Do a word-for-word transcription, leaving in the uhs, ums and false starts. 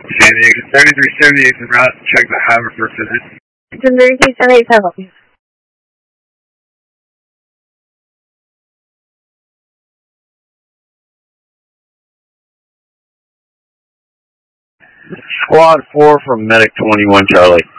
San Diego seventy-three seventy-eight is en route to check the Haverford visit. seventy-three seventy-eight, help you. Squad four from Medic twenty-one, Charlie.